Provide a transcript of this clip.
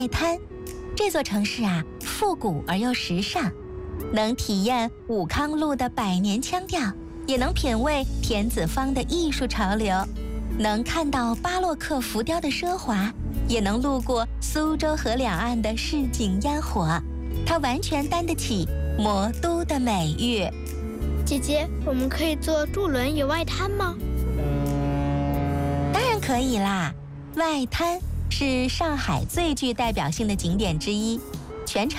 滩。这座城市啊，复古而又时尚，能体验武康路的百年腔调，也能品味田子坊的艺术潮流，能看到巴洛克浮雕的奢华，也能路过苏州河两岸的市井烟火。它完全担得起魔都的美誉。 姐姐，我们可以坐渡轮游外滩吗？ 当然可以啦，外滩是上海最具代表性的景点之一，全程